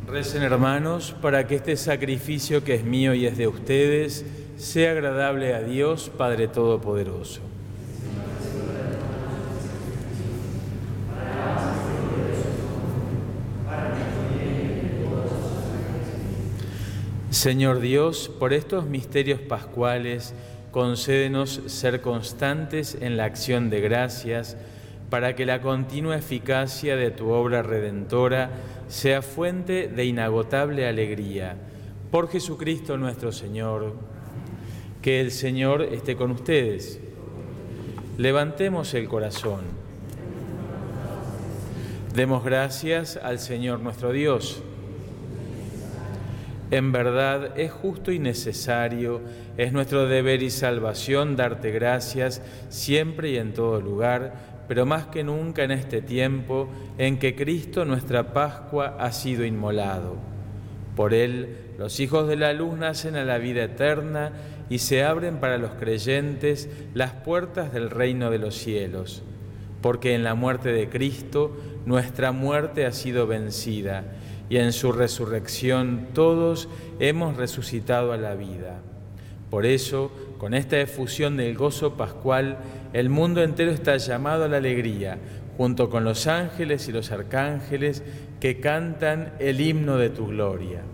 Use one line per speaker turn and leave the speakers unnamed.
Recen, hermanos, para que este sacrificio que es mío y es de ustedes sea agradable a Dios, Padre Todopoderoso. Señor Dios, por estos misterios pascuales, concédenos ser constantes en la acción de gracias, para que la continua eficacia de tu obra redentora sea fuente de inagotable alegría. Por Jesucristo nuestro Señor. Que el Señor esté con ustedes. Levantemos el corazón. Demos gracias al Señor nuestro Dios. En verdad es justo y necesario, es nuestro deber y salvación darte gracias siempre y en todo lugar, pero más que nunca en este tiempo en que Cristo nuestra Pascua ha sido inmolado. Por Él los hijos de la luz nacen a la vida eterna y se abren para los creyentes las puertas del reino de los cielos. Porque en la muerte de Cristo nuestra muerte ha sido vencida y en su resurrección todos hemos resucitado a la vida. Por eso, con esta efusión del gozo pascual, el mundo entero está llamado a la alegría, junto con los ángeles y los arcángeles que cantan el himno de tu gloria.